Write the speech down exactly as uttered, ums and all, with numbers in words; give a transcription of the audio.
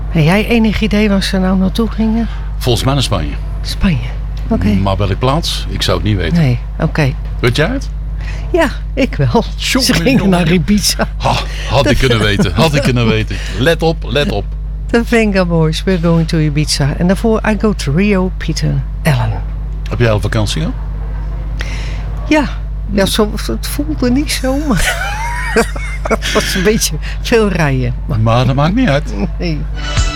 Heb jij enig idee waar ze nou naartoe gingen? Volgens mij naar Spanje. Spanje. Oké. Okay. Maar welke plaats? Ik zou het niet weten. Nee, oké. Okay. Weet jij het? Ja, ik wel. Tjonge, ze gingen jonge. naar Ibiza. Ha, had ik kunnen weten. Had ik kunnen weten. Let op, let op. The Venga Boys, we're going to Ibiza. En daarvoor I go to Rio, Peter Allen. Heb jij al vakantie gehad? Ja, ja zo, het voelde niet zo, maar het was een beetje veel rijden. Maar dat maakt niet uit. Nee.